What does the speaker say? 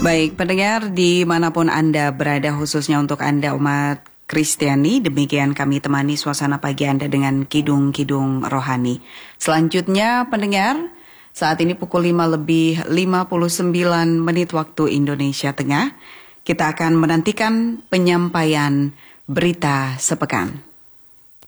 Baik, pendengar dimanapun Anda berada, khususnya untuk Anda umat Kristiani, demikian kami temani suasana pagi Anda dengan kidung-kidung rohani. Selanjutnya pendengar, saat ini pukul 5:59 waktu Indonesia Tengah, kita akan menantikan penyampaian berita sepekan.